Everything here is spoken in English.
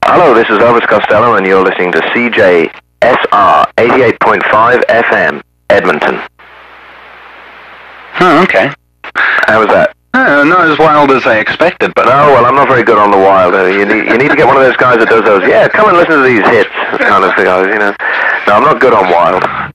Hello, this is Elvis Costello, and you're listening to CJSR 88.5 FM, Edmonton. Oh, okay. How was that? Not as wild as I expected, but... Oh, well, I'm not very good on the wild. You need to get one of those guys that does those, yeah, come and listen to these hits, kind of guys, you know. No, I'm not good on wild.